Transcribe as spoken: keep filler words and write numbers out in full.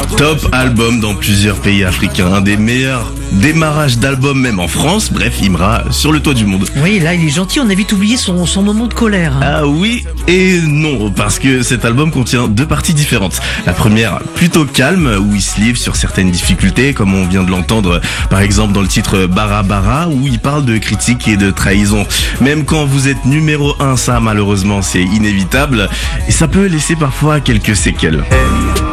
Top album dans plusieurs pays africains, un des meilleurs démarrages d'album même en France. Bref, Imra sur le toit du monde. Oui, là il est gentil, on a vite oublié son, son moment de colère. Ah oui et non, parce que cet album contient deux parties différentes. La première, plutôt calme, où il se livre sur certaines difficultés, comme on vient de l'entendre par exemple dans le titre Bara Bara, où il parle de critique et de trahison. Même quand vous êtes numéro un, ça malheureusement c'est inévitable, et ça peut laisser parfois quelques séquelles.